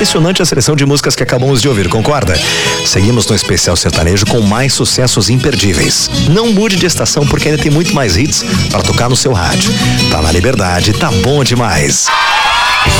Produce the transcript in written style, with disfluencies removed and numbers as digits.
impressionante a seleção de músicas que acabamos de ouvir, concorda? Seguimos no especial sertanejo com mais sucessos imperdíveis. Não mude de estação porque ainda tem muito mais hits para tocar no seu rádio. Tá na Liberdade, tá bom demais.